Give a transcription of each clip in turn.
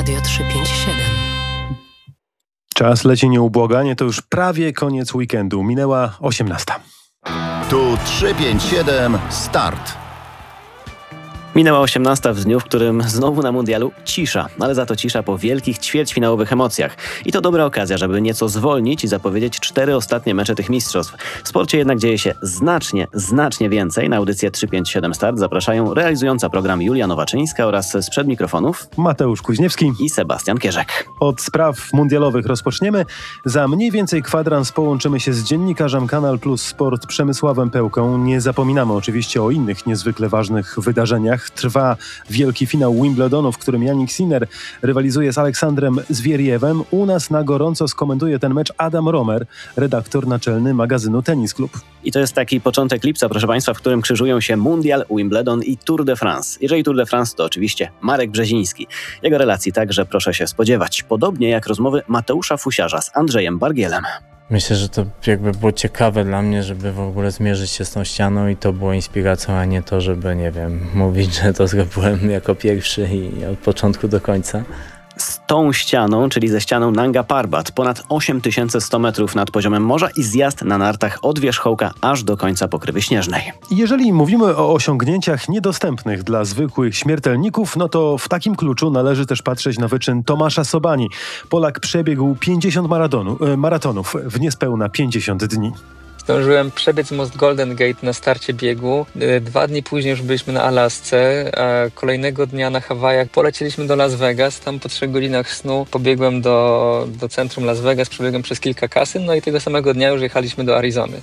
Radio 357. Czas leci nieubłaganie, to już prawie koniec weekendu. Minęła 18. Tu 357 start. Minęła 18 w dniu, w którym znowu na mundialu cisza, ale za to cisza po wielkich ćwierćfinałowych emocjach. I to dobra okazja, żeby nieco zwolnić i zapowiedzieć 4 ostatnie mecze tych mistrzostw. W sporcie jednak dzieje się znacznie więcej. Na audycję 357 Start zapraszają realizująca program Julia Nowaczyńska oraz sprzed mikrofonów Mateusz Kuźniewski i Sebastian Kierzek. Od spraw mundialowych rozpoczniemy. Za mniej więcej kwadrans połączymy się z dziennikarzem Kanal Plus Sport Przemysławem Pełką. Nie zapominamy oczywiście o innych niezwykle ważnych wydarzeniach. Trwa wielki finał Wimbledonu, w którym Jannik Sinner rywalizuje z Aleksandrem Zwierjewem. U nas na gorąco skomentuje ten mecz Adam Romer, redaktor naczelny magazynu Tennis Club. I to jest taki początek lipca, proszę Państwa, w którym krzyżują się Mundial, Wimbledon i Tour de France. Jeżeli Tour de France, to oczywiście Marek Brzeziński. Jego relacji także proszę się spodziewać. Podobnie jak rozmowy Mateusza Fusiarza z Andrzejem Bargielem. Myślę, że to jakby było ciekawe dla mnie, żeby w ogóle zmierzyć się z tą ścianą i to było inspiracją, a nie to, żeby, nie wiem, mówić, że to zrobiłem jako pierwszy i od początku do końca. Z tą ścianą, czyli ze ścianą Nanga Parbat, ponad 8100 metrów nad poziomem morza i zjazd na nartach od wierzchołka aż do końca pokrywy śnieżnej. Jeżeli mówimy o osiągnięciach niedostępnych dla zwykłych śmiertelników, no to w takim kluczu należy też patrzeć na wyczyn Tomasza Sobani. Polak przebiegł 50 maratonów w niespełna 50 dni. Zdążyłem przebiec most Golden Gate na starcie biegu. 2 dni później już byliśmy na Alasce, a kolejnego dnia na Hawajach polecieliśmy do Las Vegas. Tam po 3 godzinach snu pobiegłem do centrum Las Vegas, przebiegłem przez kilka kasyn, no i tego samego dnia już jechaliśmy do Arizony.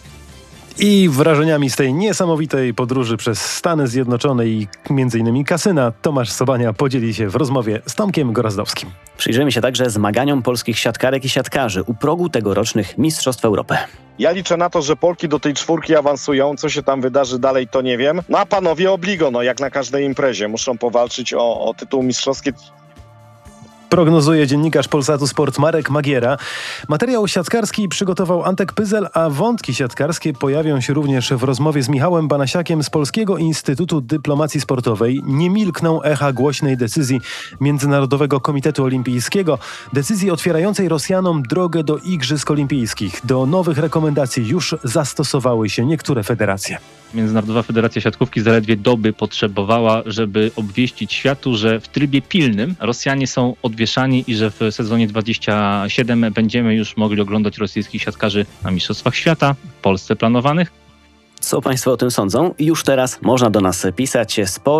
I wrażeniami z tej niesamowitej podróży przez Stany Zjednoczone i m.in. kasyna Tomasz Sobania podzieli się w rozmowie z Tomkiem Gorazdowskim. Przyjrzymy się także zmaganiom polskich siatkarek i siatkarzy u progu tegorocznych Mistrzostw Europy. Ja liczę na to, że Polki do tej 4 awansują. Co się tam wydarzy dalej, to nie wiem. No a panowie obligo, jak na każdej imprezie. Muszą powalczyć o tytuł mistrzowski. Prognozuje dziennikarz Polsatu Sport Marek Magiera. Materiał siatkarski przygotował Antek Pyzel, a wątki siatkarskie pojawią się również w rozmowie z Michałem Banasiakiem z Polskiego Instytutu Dyplomacji Sportowej. Nie milkną echa głośnej decyzji Międzynarodowego Komitetu Olimpijskiego, decyzji otwierającej Rosjanom drogę do Igrzysk Olimpijskich. Do nowych rekomendacji już zastosowały się niektóre federacje. Międzynarodowa Federacja Siatkówki zaledwie doby potrzebowała, żeby obwieścić światu, że w trybie pilnym Rosjanie są odwieszani i że w sezonie 27 będziemy już mogli oglądać rosyjskich siatkarzy na Mistrzostwach Świata, w Polsce planowanych. Co Państwo o tym sądzą? Już teraz można do nas pisać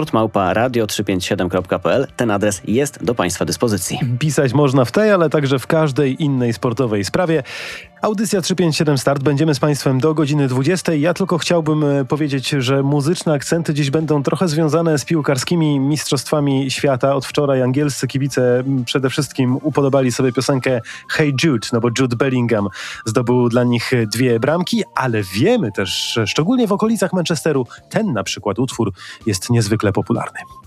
sport@radio357.pl. Ten adres jest do Państwa dyspozycji. Pisać można w tej, ale także w każdej innej sportowej sprawie. Audycja 357 Start. Będziemy z Państwem do godziny 20. Ja tylko chciałbym powiedzieć, że muzyczne akcenty dziś będą trochę związane z piłkarskimi mistrzostwami świata. Od wczoraj angielscy kibice przede wszystkim upodobali sobie piosenkę Hey Jude, no bo Jude Bellingham zdobył dla nich 2 bramki, ale wiemy też, że szczególnie w okolicach Manchesteru ten na przykład utwór jest niezwykle popularny.